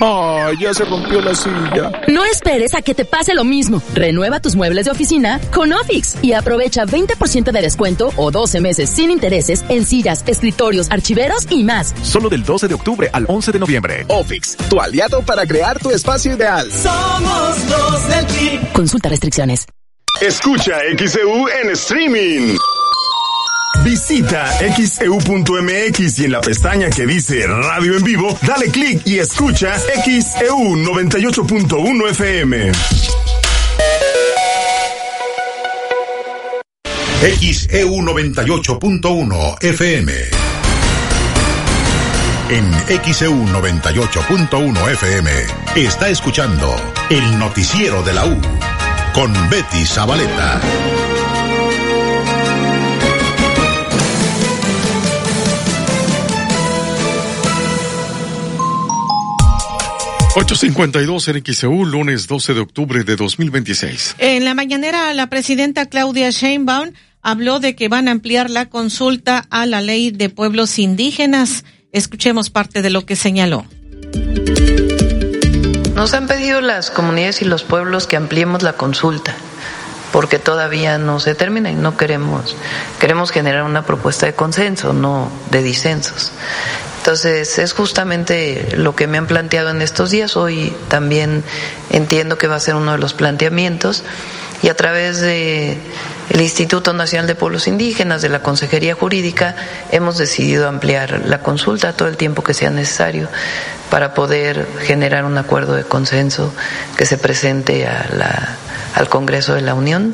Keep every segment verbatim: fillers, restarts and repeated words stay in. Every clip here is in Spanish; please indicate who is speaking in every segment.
Speaker 1: ¡Ay, ya se rompió la silla!
Speaker 2: No esperes a que te pase lo mismo. Renueva tus muebles de oficina con Ofix y aprovecha veinte por ciento de descuento o doce meses sin intereses en sillas, escritorios, archiveros y más.
Speaker 1: Solo del doce de octubre al once de noviembre. Ofix, tu aliado para crear tu espacio ideal.
Speaker 3: Somos los del Tri.
Speaker 2: Consulta restricciones.
Speaker 4: Escucha X E U en streaming. Visita X E U punto M X y en la pestaña que dice Radio en Vivo, dale clic y escucha X E U noventa y ocho punto uno F M.
Speaker 5: X E U noventa y ocho punto uno F M. En X E U noventa y ocho punto uno F M está escuchando el noticiero de la U con Betty Zabaleta.
Speaker 6: ocho cincuenta y dos en X E U, lunes doce de octubre de dos mil veintiséis.
Speaker 7: En la mañanera, la presidenta Claudia Sheinbaum habló de que van a ampliar la consulta a la ley de pueblos indígenas. Escuchemos parte de lo que señaló.
Speaker 8: Nos han pedido las comunidades y los pueblos que ampliemos la consulta, porque todavía no se termina y no queremos, queremos generar una propuesta de consenso, no de disensos. Entonces, es justamente lo que me han planteado en estos días. Hoy también entiendo que va a ser uno de los planteamientos y a través de el Instituto Nacional de Pueblos Indígenas, de la Consejería Jurídica, hemos decidido ampliar la consulta todo el tiempo que sea necesario para poder generar un acuerdo de consenso que se presente a la, al Congreso de la Unión.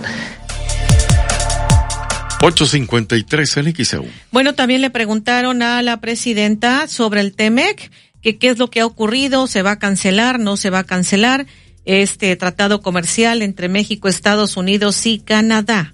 Speaker 6: ocho cincuenta y tres en X E U.
Speaker 7: Bueno, también le preguntaron a la presidenta sobre el T-MEC, que qué es lo que ha ocurrido, se va a cancelar, no se va a cancelar este tratado comercial entre México, Estados Unidos y Canadá.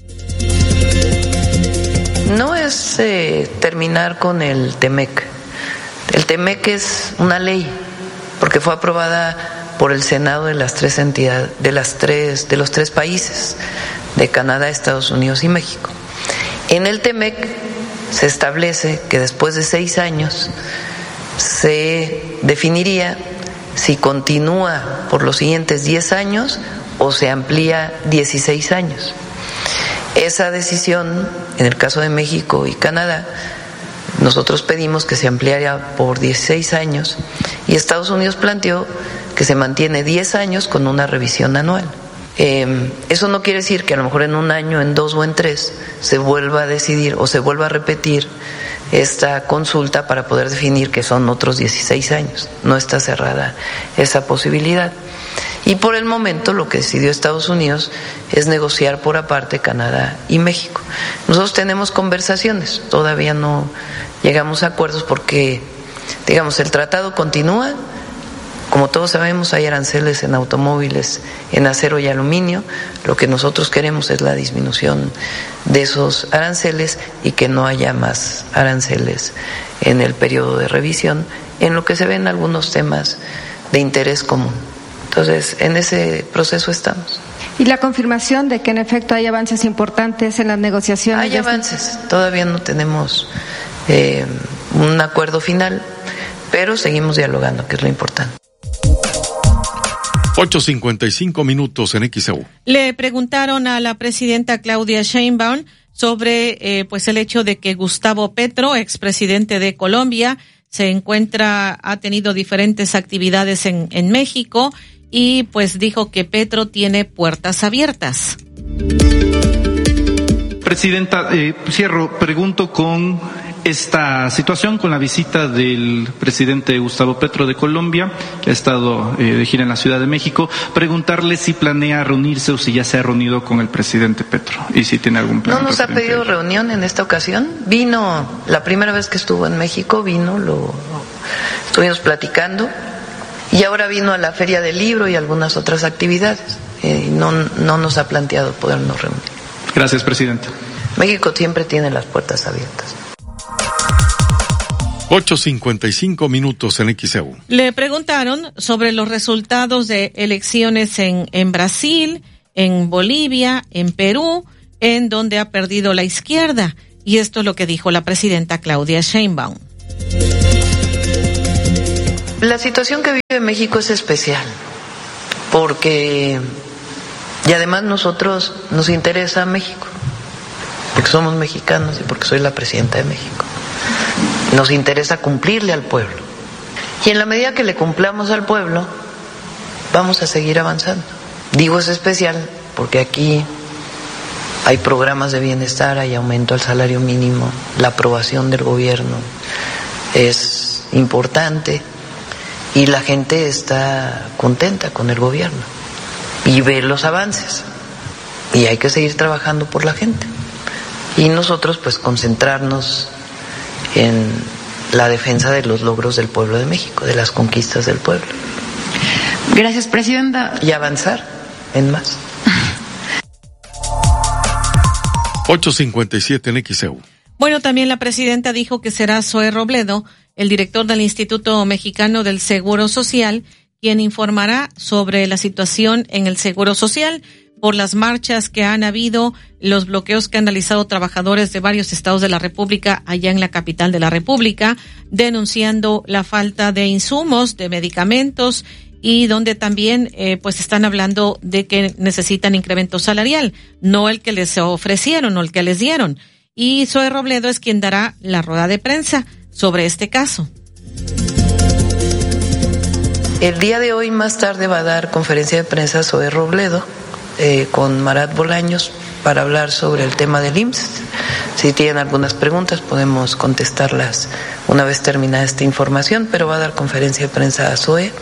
Speaker 8: No es eh, terminar con el T-MEC. El T-MEC es una ley, porque fue aprobada por el Senado de las tres entidades, de las tres, de los tres países, de Canadá, Estados Unidos y México. En el T-MEC se establece que después de seis años se definiría si continúa por los siguientes diez años o se amplía dieciséis años. Esa decisión, en el caso de México y Canadá, nosotros pedimos que se ampliara por dieciséis años y Estados Unidos planteó que se mantiene diez años con una revisión anual. Eh, eso no quiere decir que a lo mejor en un año, en dos o en tres se vuelva a decidir o se vuelva a repetir esta consulta para poder definir que son otros dieciséis años. No está cerrada esa posibilidad. Y por el momento lo que decidió Estados Unidos es negociar por aparte Canadá y México. Nosotros tenemos conversaciones, todavía no llegamos a acuerdos porque, digamos, el tratado continúa. Como todos sabemos, hay aranceles en automóviles, en acero y aluminio. Lo que nosotros queremos es la disminución de esos aranceles y que no haya más aranceles en el periodo de revisión, en lo que se ven algunos temas de interés común. Entonces, en ese proceso estamos.
Speaker 9: ¿Y la confirmación de que en efecto hay avances importantes en las negociaciones?
Speaker 8: Hay avances, todavía no tenemos eh, un acuerdo final, pero seguimos dialogando, que es lo importante.
Speaker 6: ocho cincuenta y cinco minutos en X E U.
Speaker 7: Le preguntaron a la presidenta Claudia Sheinbaum sobre eh, pues el hecho de que Gustavo Petro, expresidente de Colombia, se encuentra, ha tenido diferentes actividades en, en México y pues dijo que Petro tiene puertas abiertas.
Speaker 10: Presidenta, eh, cierro, pregunto con esta situación, con la visita del presidente Gustavo Petro de Colombia, que ha estado eh, de gira en la Ciudad de México, preguntarle si planea reunirse o si ya se ha reunido con el presidente Petro y si tiene algún plan.
Speaker 8: No nos ha pedido reunión en esta ocasión, vino, la primera vez que estuvo en México, vino, lo estuvimos platicando y ahora vino a la Feria del Libro y algunas otras actividades, eh, no, no nos ha planteado podernos reunir.
Speaker 10: Gracias, presidenta.
Speaker 8: México siempre tiene las puertas abiertas.
Speaker 6: ocho cincuenta y cinco minutos en X E U.
Speaker 7: Le preguntaron sobre los resultados de elecciones en, en Brasil, en Bolivia, en Perú, en donde ha perdido la izquierda. Y esto es lo que dijo la presidenta Claudia Sheinbaum.
Speaker 8: La situación que vive México es especial, porque, y además nosotros nos interesa México, porque somos mexicanos y porque soy la presidenta de México. Nos interesa cumplirle al pueblo. Y en la medida que le cumplamos al pueblo, vamos a seguir avanzando. Digo es especial porque aquí hay programas de bienestar, hay aumento al salario mínimo, la aprobación del gobierno es importante y la gente está contenta con el gobierno y ve los avances y hay que seguir trabajando por la gente y nosotros pues concentrarnos en la defensa de los logros del pueblo de México, de las conquistas del pueblo.
Speaker 9: Gracias, presidenta.
Speaker 8: Y avanzar en más.
Speaker 6: ocho cincuenta y siete en X E U.
Speaker 7: Bueno, también la presidenta dijo que será Zoe Robledo, el director del Instituto Mexicano del Seguro Social, quien informará sobre la situación en el Seguro Social por las marchas que han habido, los bloqueos que han realizado trabajadores de varios estados de la República allá en la capital de la República, denunciando la falta de insumos, de medicamentos y donde también eh, pues están hablando de que necesitan incremento salarial, no el que les ofrecieron o el que les dieron. Y Zoe Robledo es quien dará la rueda de prensa sobre este caso.
Speaker 8: El día de hoy más tarde va a dar conferencia de prensa Zoe Robledo eh, con Marat Bolaños para hablar sobre el tema del I M S S. Si tienen algunas preguntas podemos contestarlas una vez terminada esta información, pero va a dar conferencia de prensa a Zoe.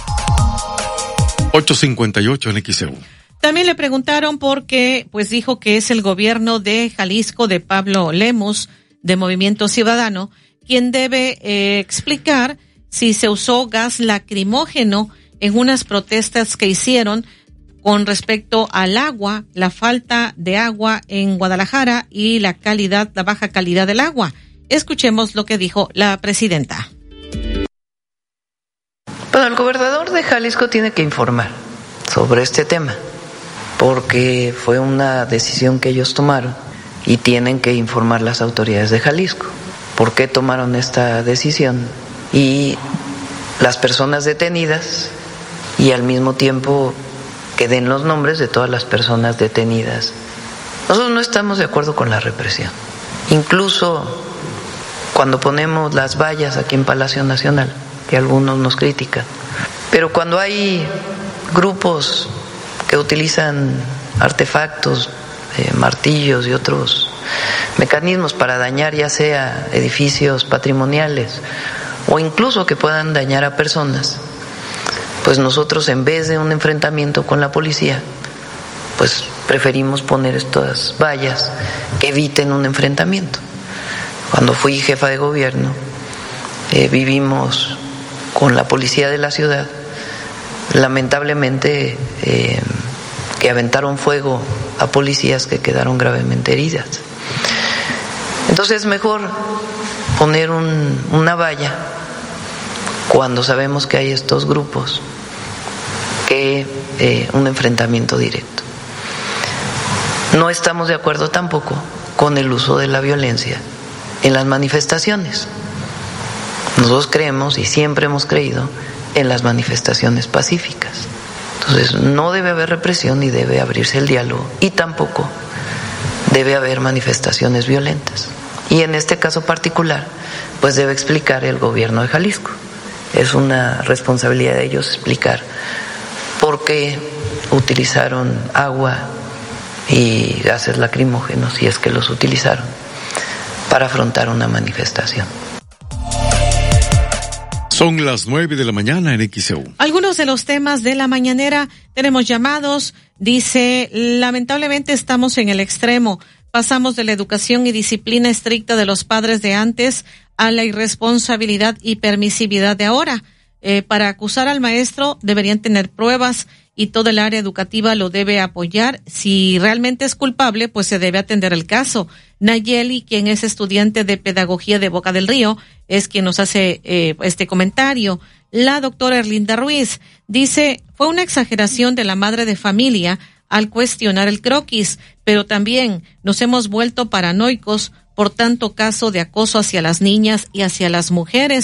Speaker 6: ocho cincuenta y ocho en X E U.
Speaker 7: También le preguntaron por qué, pues dijo que es el gobierno de Jalisco de Pablo Lemus, de Movimiento Ciudadano, quien debe eh, explicar si se usó gas lacrimógeno en unas protestas que hicieron con respecto al agua, la falta de agua en Guadalajara y la calidad, la baja calidad del agua. Escuchemos lo que dijo la presidenta.
Speaker 8: Bueno, el gobernador de Jalisco tiene que informar sobre este tema, porque fue una decisión que ellos tomaron y tienen que informar las autoridades de Jalisco por qué tomaron esta decisión y las personas detenidas y al mismo tiempo que den los nombres de todas las personas detenidas. Nosotros no estamos de acuerdo con la represión. Incluso cuando ponemos las vallas aquí en Palacio Nacional, que algunos nos critican, pero cuando hay grupos que utilizan artefactos, eh, martillos y otros mecanismos para dañar ya sea edificios patrimoniales o incluso que puedan dañar a personas, pues nosotros en vez de un enfrentamiento con la policía, pues preferimos poner estas vallas que eviten un enfrentamiento. Cuando fui jefa de gobierno, eh, vivimos con la policía de la ciudad, lamentablemente eh, que aventaron fuego a policías que quedaron gravemente heridas. Entonces es mejor poner un, una valla cuando sabemos que hay estos grupos que eh, un enfrentamiento directo. No estamos de acuerdo tampoco con el uso de la violencia en las manifestaciones. Nosotros creemos y siempre hemos creído en las manifestaciones pacíficas. Entonces no debe haber represión ni debe abrirse el diálogo y tampoco debe haber manifestaciones violentas. Y en este caso particular, pues debe explicar el gobierno de Jalisco. Es una responsabilidad de ellos explicar por qué utilizaron agua y gases lacrimógenos, si es que los utilizaron, para afrontar una manifestación.
Speaker 6: Son las nueve de la mañana en X E U.
Speaker 7: Algunos de los temas de la mañanera, tenemos llamados, dice, lamentablemente estamos en el extremo, pasamos de la educación y disciplina estricta de los padres de antes a la irresponsabilidad y permisividad de ahora. Eh, para acusar al maestro deberían tener pruebas y todo el área educativa lo debe apoyar. Si realmente es culpable, pues se debe atender el caso. Nayeli, quien es estudiante de pedagogía de Boca del Río, es quien nos hace eh, este comentario. La doctora Erlinda Ruiz dice, fue una exageración de la madre de familia al cuestionar el croquis, pero también nos hemos vuelto paranoicos por tanto caso de acoso hacia las niñas y hacia las mujeres.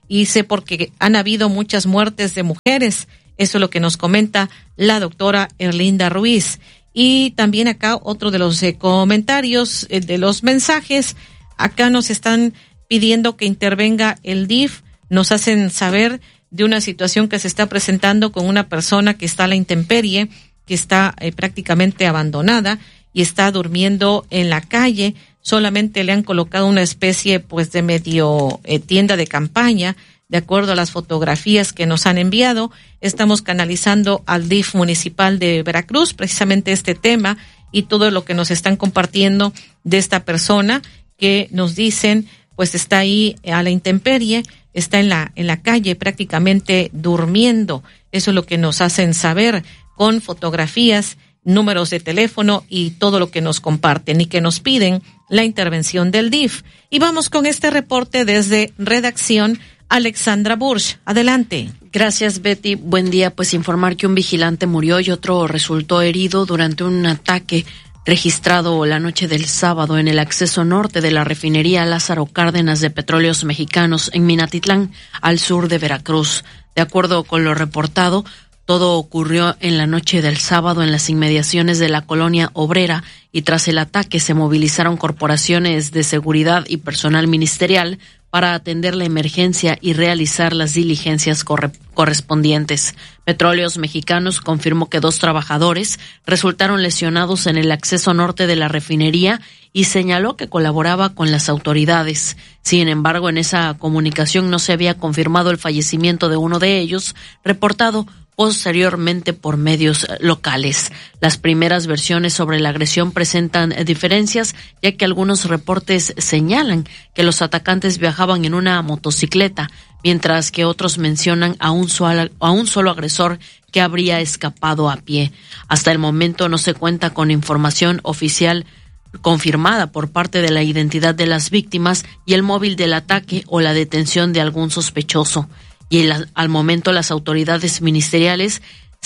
Speaker 7: y sé porque han habido muchas muertes de mujeres. Eso es lo que nos comenta la doctora Erlinda Ruiz. Y también acá otro de los eh, comentarios, eh, de los mensajes, acá nos están pidiendo que intervenga el D I F, nos hacen saber de una situación que se está presentando con una persona que está a la intemperie, que está eh, prácticamente abandonada y está durmiendo en la calle. Solamente le han colocado una especie pues de medio eh, tienda de campaña. De acuerdo a las fotografías que nos han enviado, estamos canalizando al D I F municipal de Veracruz precisamente este tema y todo lo que nos están compartiendo de esta persona que nos dicen pues está ahí a la intemperie, está en la en la calle prácticamente durmiendo. Eso es lo que nos hacen saber con fotografías, números de teléfono y todo lo que nos comparten y que nos piden la intervención del D I F. Y vamos con este reporte desde redacción. Alexandra Bursch, adelante.
Speaker 11: Gracias, Betty. Buen día. Pues informar que un vigilante murió y otro resultó herido durante un ataque registrado la noche del sábado en el acceso norte de la refinería Lázaro Cárdenas de Petróleos Mexicanos en Minatitlán, al sur de Veracruz. De acuerdo con lo reportado, todo ocurrió en la noche del sábado en las inmediaciones de la colonia obrera y tras el ataque se movilizaron corporaciones de seguridad y personal ministerial para atender la emergencia y realizar las diligencias corre- correspondientes. Petróleos Mexicanos confirmó que dos trabajadores resultaron lesionados en el acceso norte de la refinería y señaló que colaboraba con las autoridades. Sin embargo, en esa comunicación no se había confirmado el fallecimiento de uno de ellos, reportado posteriormente por medios locales. Las primeras versiones sobre la agresión presentan diferencias, ya que algunos reportes señalan que los atacantes viajaban en una motocicleta, mientras que otros mencionan a un solo, a un solo agresor que habría escapado a pie. Hasta el momento no se cuenta con información oficial confirmada por parte de la identidad de las víctimas y el móvil del ataque o la detención de algún sospechoso. Y el, al momento las autoridades ministeriales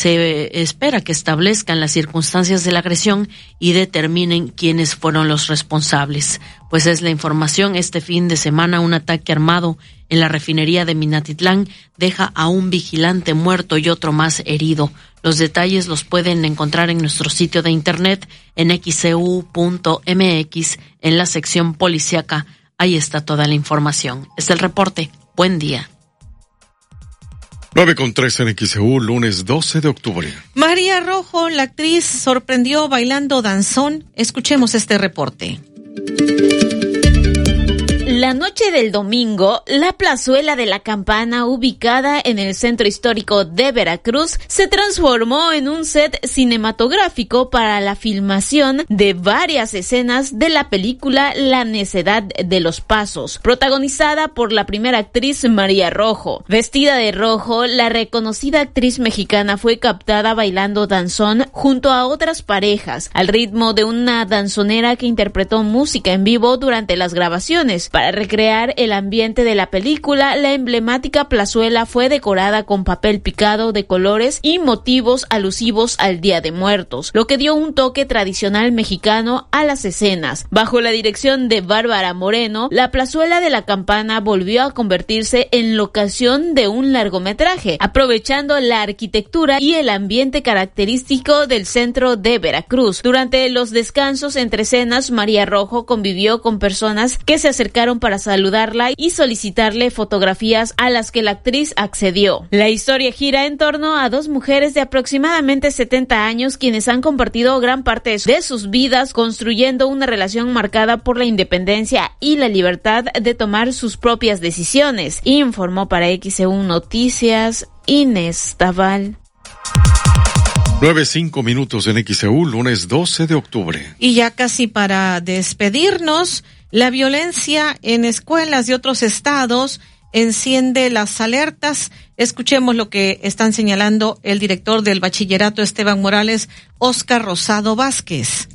Speaker 11: se espera que establezcan las circunstancias de la agresión y determinen quiénes fueron los responsables. Pues es la información. Este fin de semana un ataque armado en la refinería de Minatitlán deja a un vigilante muerto y otro más herido. Los detalles los pueden encontrar en nuestro sitio de internet en equis ce u punto eme equis en la sección policíaca. Ahí está toda la información. Es el reporte. Buen día.
Speaker 6: nueve con tres en Equis E U, lunes doce de octubre.
Speaker 7: María Rojo, la actriz, sorprendió bailando danzón. Escuchemos este reporte.
Speaker 12: La noche del domingo, la plazuela de la Campana, ubicada en el centro histórico de Veracruz, se transformó en un set cinematográfico para la filmación de varias escenas de la película La necedad de los pasos, protagonizada por la primera actriz María Rojo. Vestida de rojo, la reconocida actriz mexicana fue captada bailando danzón junto a otras parejas, al ritmo de una danzonera que interpretó música en vivo durante las grabaciones. Para recrear el ambiente de la película, la emblemática plazuela fue decorada con papel picado de colores y motivos alusivos al Día de Muertos, lo que dio un toque tradicional mexicano a las escenas. Bajo la dirección de Bárbara Moreno, la plazuela de la Campana volvió a convertirse en locación de un largometraje, aprovechando la arquitectura y el ambiente característico del centro de Veracruz. Durante los descansos entre escenas, María Rojo convivió con personas que se acercaron para saludarla y solicitarle fotografías, a las que la actriz accedió. La historia gira en torno a dos mujeres de aproximadamente setenta años quienes han compartido gran parte de sus vidas construyendo una relación marcada por la independencia y la libertad de tomar sus propias decisiones. Informó para Equis E U Noticias Inés Taval.
Speaker 6: Nueve, cinco minutos en Equis E U, lunes doce de octubre.
Speaker 7: Y ya casi para despedirnos, la violencia en escuelas de otros estados enciende las alertas. Escuchemos lo que están señalando el director del bachillerato Esteban Morales, Óscar Rosado Vázquez.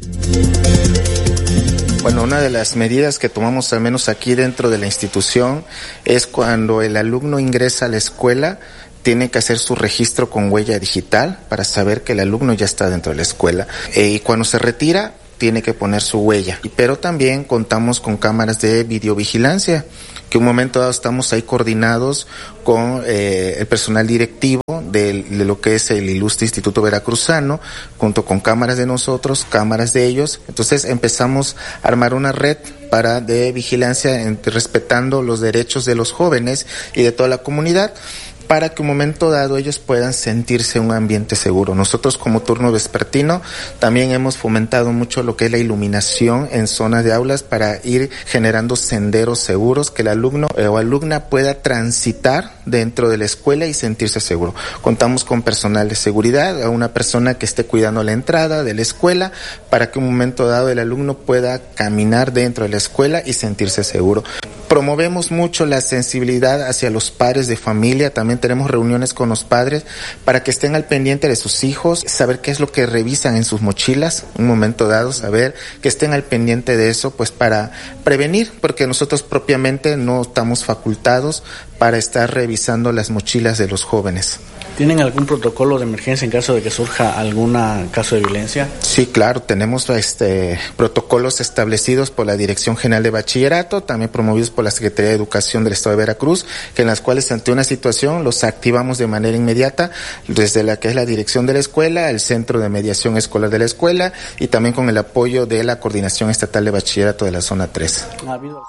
Speaker 13: Bueno, una de las medidas que tomamos al menos aquí dentro de la institución es cuando el alumno ingresa a la escuela, tiene que hacer su registro con huella digital para saber que el alumno ya está dentro de la escuela. Eh, y cuando se retira, tiene que poner su huella. Pero también contamos con cámaras de videovigilancia, que un momento dado estamos ahí coordinados con eh, el personal directivo de, de lo que es el ilustre Instituto Veracruzano, junto con cámaras de nosotros, cámaras de ellos. Entonces empezamos a armar una red para de vigilancia en, respetando los derechos de los jóvenes y de toda la comunidad, para que un momento dado ellos puedan sentirse en un ambiente seguro. Nosotros como turno vespertino también hemos fomentado mucho lo que es la iluminación en zonas de aulas para ir generando senderos seguros que el alumno eh, o alumna pueda transitar dentro de la escuela y sentirse seguro. Contamos con personal de seguridad, a una persona que esté cuidando la entrada de la escuela para que un momento dado el alumno pueda caminar dentro de la escuela y sentirse seguro. Promovemos mucho la sensibilidad hacia los padres de familia, también tenemos reuniones con los padres para que estén al pendiente de sus hijos, saber qué es lo que revisan en sus mochilas, un momento dado, saber que estén al pendiente de eso, pues para prevenir, porque nosotros propiamente no estamos facultados para estar revisando las mochilas de los jóvenes.
Speaker 14: ¿Tienen algún protocolo de emergencia en caso de que surja algún caso de violencia?
Speaker 13: Sí, claro, tenemos este protocolos establecidos por la Dirección General de Bachillerato, también promovidos por la Secretaría de Educación del Estado de Veracruz, que en las cuales ante una situación los activamos de manera inmediata, desde la que es la dirección de la escuela, el Centro de Mediación Escolar de la escuela y también con el apoyo de la Coordinación Estatal de Bachillerato de la Zona tres.
Speaker 14: ¿Ha habido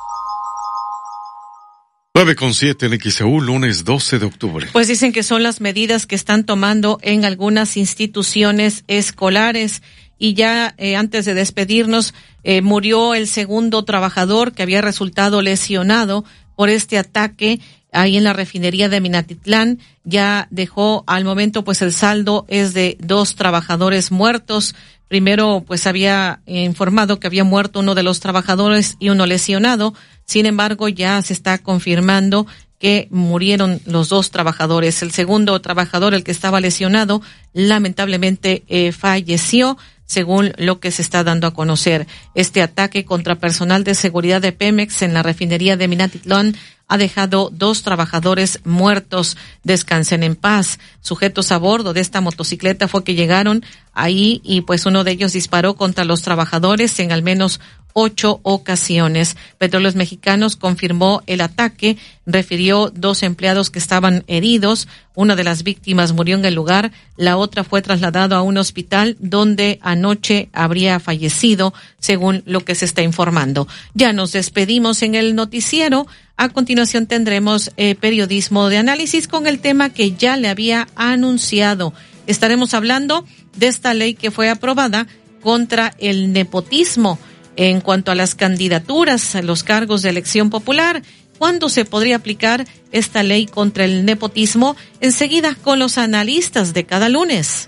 Speaker 6: nueve con siete en X E U, lunes doce de octubre.
Speaker 7: Pues dicen que son las medidas que están tomando en algunas instituciones escolares. Y ya eh, antes de despedirnos, eh, murió el segundo trabajador que había resultado lesionado por este ataque ahí en la refinería de Minatitlán. Ya dejó al momento, pues el saldo es de dos trabajadores muertos. Primero, pues había informado que había muerto uno de los trabajadores y uno lesionado. Sin embargo, ya se está confirmando que murieron los dos trabajadores. El segundo trabajador, el que estaba lesionado, lamentablemente eh, falleció, según lo que se está dando a conocer. Este ataque contra personal de seguridad de Pemex en la refinería de Minatitlán ha dejado dos trabajadores muertos. Descansen en paz. Sujetos a bordo de esta motocicleta fue que llegaron ahí y pues uno de ellos disparó contra los trabajadores en al menos ocho ocasiones. Petróleos Mexicanos confirmó el ataque, refirió dos empleados que estaban heridos. Una de las víctimas murió en el lugar, la otra fue trasladado a un hospital donde anoche habría fallecido, según lo que se está informando. Ya nos despedimos en el noticiero. A continuación tendremos eh, periodismo de análisis con el tema que ya le había anunciado. Estaremos hablando de esta ley que fue aprobada contra el nepotismo en cuanto a las candidaturas a los cargos de elección popular. ¿Cuándo se podría aplicar esta ley contra el nepotismo? Enseguida con los analistas de cada lunes.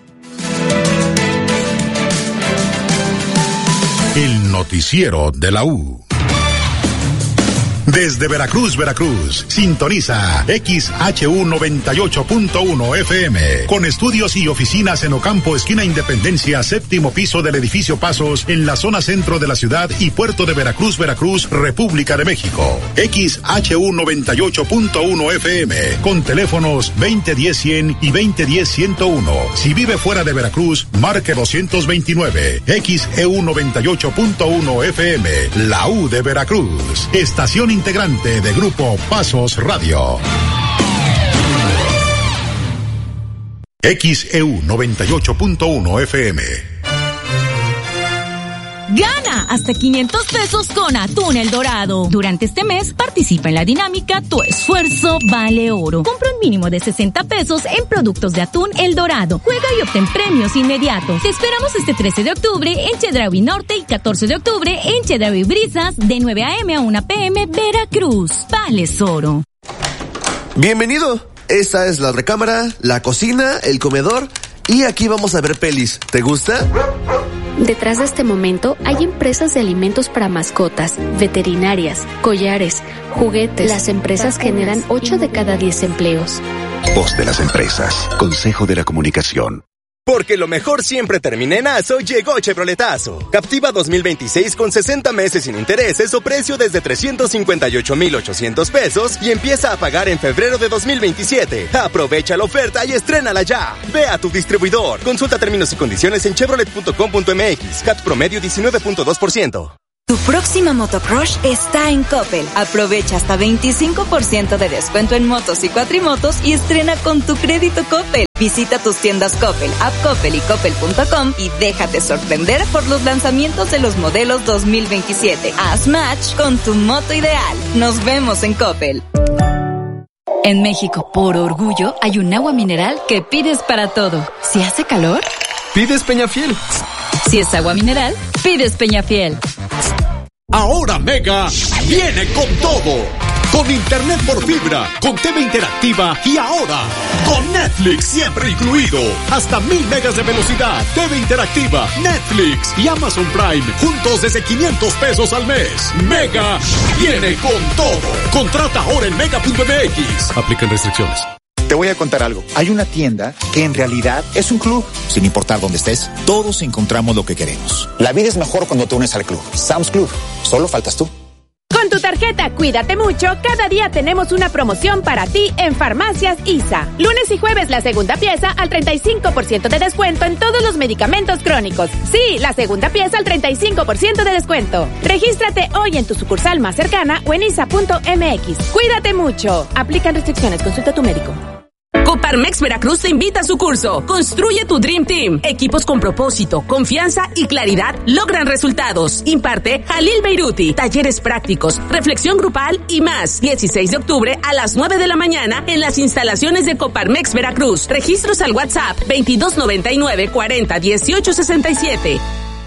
Speaker 5: El noticiero de la U. Desde Veracruz, Veracruz, sintoniza X H U noventa y ocho punto uno F M, con estudios y oficinas en Ocampo, esquina Independencia, séptimo piso del edificio Pasos, en la zona centro de la ciudad y puerto de Veracruz, Veracruz, República de México. X H U noventa y ocho punto uno F M, con teléfonos veinte diez cien y veinte diez ciento uno. Si vive fuera de Veracruz, marque doscientos veintinueve. X E U noventa y ocho punto uno F M, la U de Veracruz. Estación integrante de Grupo Pasos Radio. X E U noventa y ocho punto uno F M.
Speaker 15: Gana hasta quinientos pesos con Atún El Dorado. Durante este mes participa en la dinámica Tu Esfuerzo Vale Oro. Compra un mínimo de sesenta pesos en productos de Atún El Dorado. Juega y obtén premios inmediatos. Te esperamos este trece de octubre en Chedraui Norte y catorce de octubre en Chedraui Brisas de nueve a eme a una pe eme Veracruz. Vales Oro.
Speaker 16: Bienvenido. Esta es la recámara, la cocina, el comedor y aquí vamos a ver pelis. ¿Te gusta?
Speaker 17: Detrás de este momento hay empresas de alimentos para mascotas, veterinarias, collares, juguetes. Las empresas generan ocho de cada diez empleos.
Speaker 18: Voz de las empresas. Consejo de la Comunicación. Porque lo mejor siempre termina en Aso, llegó Chevroletazo. Captiva dos mil veintiséis con sesenta meses sin intereses o precio desde trescientos cincuenta y ocho mil ochocientos pesos y empieza a pagar en febrero de dos mil veintisiete. Aprovecha la oferta y estrénala ya. Ve a tu distribuidor. Consulta términos y condiciones en chevrolet punto com punto m x. C A T promedio diecinueve punto dos por ciento.
Speaker 19: Tu próxima motocrush está en Coppel. Aprovecha hasta veinticinco por ciento de descuento en motos y cuatrimotos y estrena con tu crédito Coppel. Visita tus tiendas Coppel, App Coppel y Coppel punto com y déjate sorprender por los lanzamientos de los modelos dos mil veintisiete. Haz match con tu moto ideal. Nos vemos en Coppel.
Speaker 20: En México, por orgullo, hay un agua mineral que pides para todo. Si hace calor,
Speaker 21: pides Peñafiel.
Speaker 20: Si es agua mineral, pides Peñafiel.
Speaker 22: Ahora Mega viene con todo. Con internet por fibra, con T V interactiva y ahora con Netflix siempre incluido. Hasta mil megas de velocidad, T V interactiva, Netflix y Amazon Prime juntos desde quinientos pesos al mes. Mega viene con todo. Contrata ahora en mega punto m x. Aplican restricciones.
Speaker 23: Te voy a contar algo. Hay una tienda que en realidad es un club. Sin importar dónde estés, todos encontramos lo que queremos. La vida es mejor cuando te unes al club. Sam's Club. Solo faltas tú.
Speaker 24: Con tu tarjeta Cuídate Mucho, cada día tenemos una promoción para ti en Farmacias I S A. Lunes y jueves la segunda pieza al treinta y cinco por ciento de descuento en todos los medicamentos crónicos. Sí, la segunda pieza al treinta y cinco por ciento de descuento. Regístrate hoy en tu sucursal más cercana o en isa punto m x. Cuídate mucho. Aplican restricciones. Consulta a tu médico.
Speaker 25: Coparmex Veracruz te invita a su curso Construye tu Dream Team. Equipos con propósito, confianza y claridad logran resultados. Imparte Jalil Beiruti. Talleres prácticos, reflexión grupal y más. dieciséis de octubre a las nueve de la mañana en las instalaciones de Coparmex Veracruz. Registros al WhatsApp veintidós noventa y nueve cuarenta dieciocho sesenta y siete.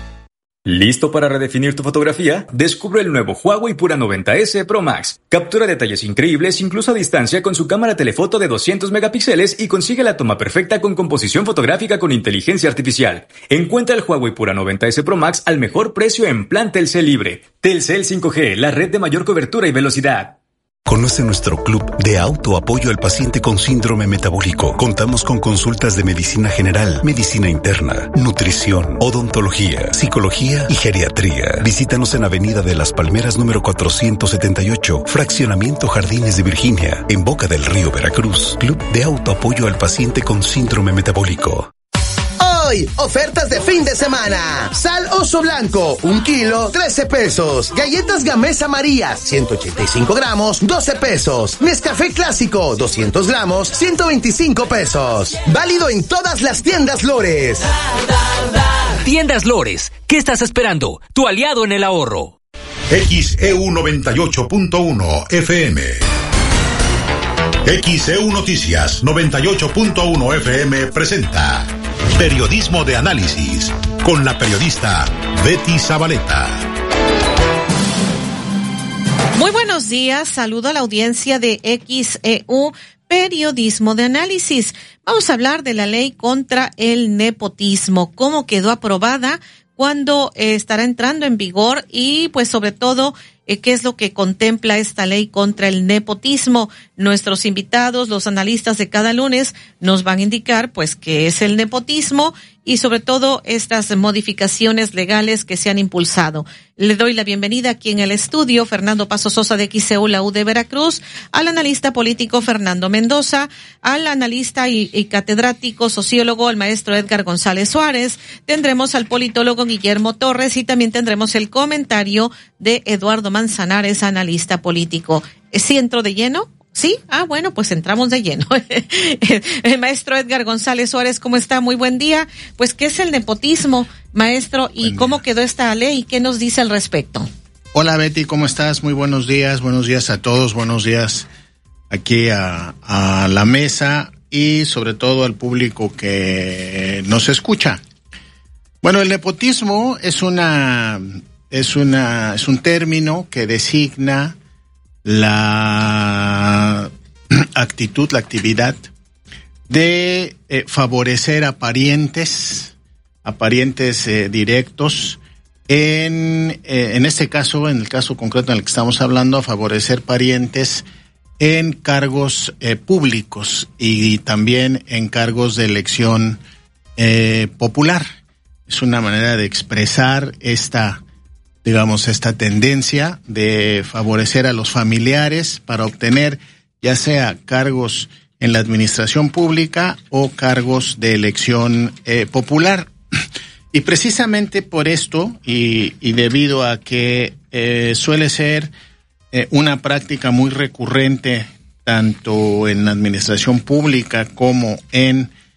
Speaker 26: ¿Listo para redefinir tu fotografía? Descubre el nuevo Huawei Pura noventa ese Pro Max. Captura detalles increíbles incluso a distancia con su cámara telefoto de doscientos megapíxeles y consigue la toma perfecta con composición fotográfica con inteligencia artificial. Encuentra el Huawei Pura noventa ese Pro Max al mejor precio en plan Telcel Libre. Telcel cinco G, la red de mayor cobertura y velocidad.
Speaker 27: Conoce nuestro club de autoapoyo al paciente con síndrome metabólico. Contamos con consultas de medicina general, medicina interna, nutrición, odontología, psicología y geriatría. Visítanos en Avenida de las Palmeras número cuatrocientos setenta y ocho, Fraccionamiento Jardines de Virginia, en Boca del Río, Veracruz. Club de autoapoyo al paciente con síndrome metabólico.
Speaker 28: Hoy, ofertas de fin de semana. Sal Oso Blanco, un kilo, trece pesos. Galletas Gamesa María, ciento ochenta y cinco gramos, doce pesos. Nescafé Clásico, doscientos gramos, ciento veinticinco pesos. Válido en todas las tiendas Lores.
Speaker 29: Tiendas Lores, ¿qué estás esperando? Tu aliado en el ahorro.
Speaker 5: X E U noventa y ocho punto uno F M. X E U Noticias noventa y ocho punto uno F M presenta Periodismo de Análisis con la periodista Betty Zabaleta.
Speaker 7: Muy buenos días, saludo a la audiencia de X E U Periodismo de Análisis. Vamos a hablar de la ley contra el nepotismo, cómo quedó aprobada, cuándo eh, estará entrando en vigor y pues sobre todo eh, qué es lo que contempla esta ley contra el nepotismo. Nuestros invitados, los analistas de cada lunes, nos van a indicar pues qué es el nepotismo y sobre todo estas modificaciones legales que se han impulsado. Le doy la bienvenida aquí en el estudio, Fernando Paso Sosa de X E U, la U de Veracruz, al analista político Fernando Mendoza, al analista y, y catedrático sociólogo, el maestro Edgar González Suárez, tendremos al politólogo Guillermo Torres y también tendremos el comentario de Eduardo Manzanares, analista político. ¿Sí entro de lleno? ¿Sí? Ah, bueno, pues entramos de lleno. El maestro Edgar González Suárez, ¿cómo está? Muy buen día. Pues, ¿qué es el nepotismo, maestro? ¿Y cómo quedó esta ley? ¿Qué nos dice al respecto?
Speaker 30: Hola, Betty, ¿cómo estás? Muy buenos días. Buenos días a todos. Buenos días aquí a, a la mesa y sobre todo al público que nos escucha. Bueno, el nepotismo es una, es una, es un término que designa la actitud, la actividad de eh, favorecer a parientes, a parientes eh, directos, en, eh, en este caso, en el caso concreto en el que estamos hablando, a favorecer parientes en cargos eh, públicos y también en cargos de elección eh, popular. Es una manera de expresar esta, digamos, esta tendencia de favorecer a los familiares para obtener ya sea cargos en la administración pública o cargos de elección eh, popular. Y precisamente por esto, y, y debido a que eh, suele ser eh, una práctica muy recurrente tanto en la administración pública como en